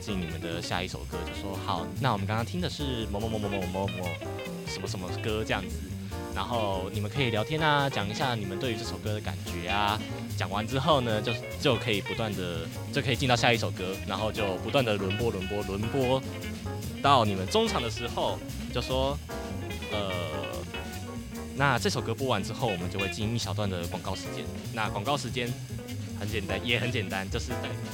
进你们的下一首歌，就说好，那我们刚刚听的是某某某某某某某什么什么歌这样子，然后你们可以聊天啊，讲一下你们对于这首歌的感觉啊。讲完之后呢，就可以不断的就可以进到下一首歌，然后就不断的轮播到你们中场的时候，就说那这首歌播完之后，我们就会进一小段的广告时间。那广告时间很简单，也很简单，就是